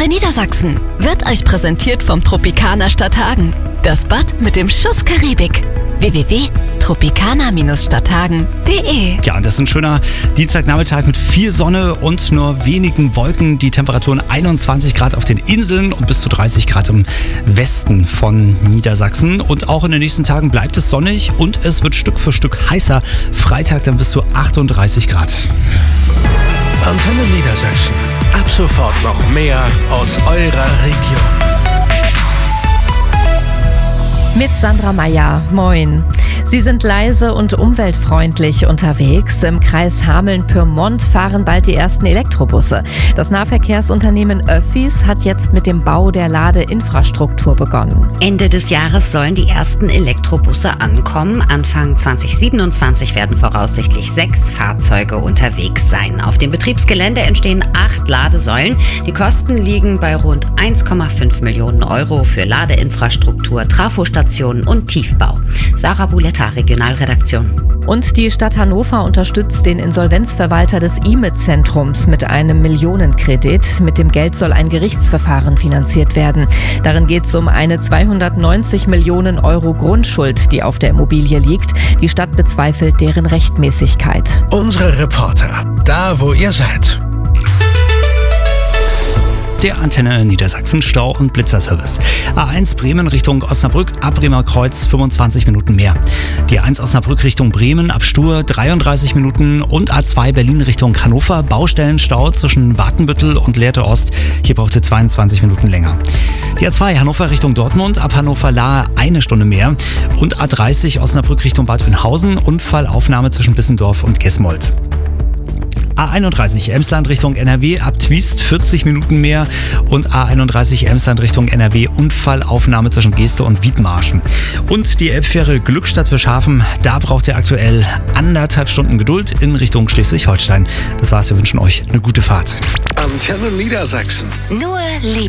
für Niedersachsen wird euch präsentiert vom Tropicana Stadthagen. Das Bad mit dem Schuss Karibik. www.tropicana-stadthagen.de. Ja, und das ist ein schöner Dienstagnachmittag mit viel Sonne und nur wenigen Wolken. Die Temperaturen 21 Grad auf den Inseln und bis zu 30 Grad im Westen von Niedersachsen. Und auch in den nächsten Tagen bleibt es sonnig und es wird Stück für Stück heißer. Freitag dann bis zu 38 Grad. Antenne Niedersachsen. Ab sofort noch mehr aus eurer Region. Mit Sandra Meyer. Moin. Sie sind leise und umweltfreundlich unterwegs. Im Kreis Hameln-Pyrmont fahren bald die ersten Elektrobusse. Das Nahverkehrsunternehmen Öffis hat jetzt mit dem Bau der Ladeinfrastruktur begonnen. Ende des Jahres sollen die ersten Elektrobusse ankommen. Anfang 2027 werden voraussichtlich 6 Fahrzeuge unterwegs sein. Auf dem Betriebsgelände entstehen 8 Ladesäulen. Die Kosten liegen bei rund 1,5 Millionen Euro für Ladeinfrastruktur, Trafostationen und Tiefbau. Sarah Buletta, Regionalredaktion. Und die Stadt Hannover unterstützt den Insolvenzverwalter des IME-Zentrums mit einem Millionenkredit. Mit dem Geld soll ein Gerichtsverfahren finanziert werden. Darin geht es um eine 290 Millionen Euro Grundschuld, die auf der Immobilie liegt. Die Stadt bezweifelt deren Rechtmäßigkeit. Unsere Reporter, da wo ihr seid. Der Antenne Niedersachsen Stau- und Blitzerservice. A1 Bremen Richtung Osnabrück ab Bremer Kreuz 25 Minuten mehr. Die A1 Osnabrück Richtung Bremen ab Stur 33 Minuten und A2 Berlin Richtung Hannover Baustellenstau zwischen Watenbüttel und Lehrte Ost. Hier braucht ihr 22 Minuten länger. Die A2 Hannover Richtung Dortmund ab Hannover-Lahr 1 Stunde mehr und A30 Osnabrück Richtung Bad Oeynhausen Unfallaufnahme zwischen Bissendorf und Gesmold. A31 Emsland Richtung NRW ab Twiest 40 Minuten mehr und A31 Emsland Richtung NRW Unfallaufnahme zwischen Geeste und Wiedmarschen. Und die Elbfähre Glückstadt Fischhafen, da braucht ihr aktuell 1,5 Stunden Geduld in Richtung Schleswig-Holstein. Das war's, wir wünschen euch eine gute Fahrt. Antenne Niedersachsen. Nur Liebe.